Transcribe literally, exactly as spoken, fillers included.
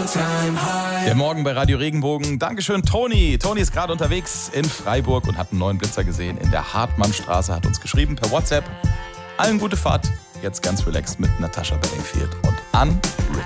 Der Morgen bei Radio Regenbogen. Dankeschön, Toni. Toni ist gerade unterwegs in Freiburg und hat einen neuen Blitzer gesehen in der Hartmannstraße. Hat uns geschrieben per WhatsApp. Allen gute Fahrt. Jetzt ganz relaxed mit Natasha Bedingfield und an